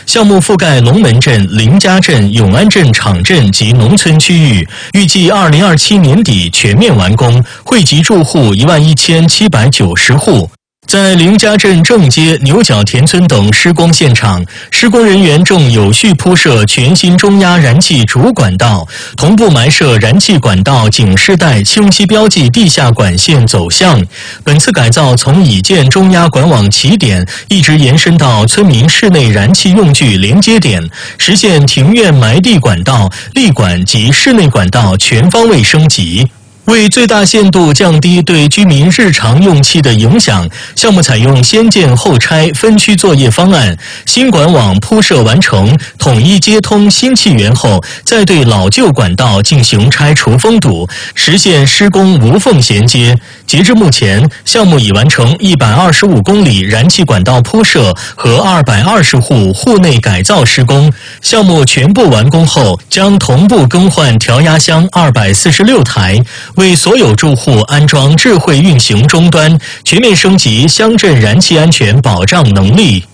项目覆盖龙门镇、林家镇、永安镇场镇及农村区域，预计2027年底全面完工，惠及住户11790户。在林家镇正街、牛角田村等施工现场，施工人员正有序铺设全新中压燃气主管道，同步埋设燃气管道警示带，清晰标记地下管线走向。本次改造从已建中压管网起点，一直延伸到村民室内燃气用具连接点，实现庭院埋地管道、立管及室内管道全方位升级。为最大限度降低对居民日常用气的影响，项目采用先建后拆分区作业方案，新管网铺设完成，统一接通新气源后，再对老旧管道进行拆除封堵，实现施工无缝衔接。截至目前，项目已完成125公里燃气管道铺设和220户户内改造施工。项目全部完工后，将同步更换调压箱246台，为所有住户安装智慧运行终端，全面升级乡镇燃气安全保障能力。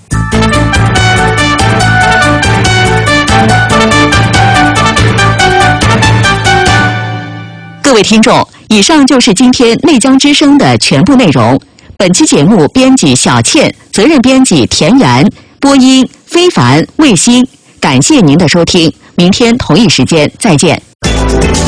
各位听众，以上就是今天内江之声的全部内容。本期节目编辑小倩，责任编辑田园，播音非凡、卫星。感谢您的收听，明天同一时间再见。